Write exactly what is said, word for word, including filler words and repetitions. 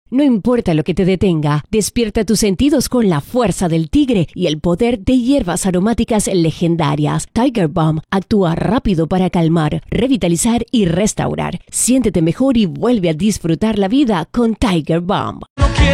No importa lo que te detenga, despierta tus sentidos con la fuerza del tigre y el poder de hierbas aromáticas legendarias. Tiger Balm actúa rápido para calmar, revitalizar y restaurar. Siéntete mejor y vuelve a disfrutar la vida con Tiger Balm. No quiero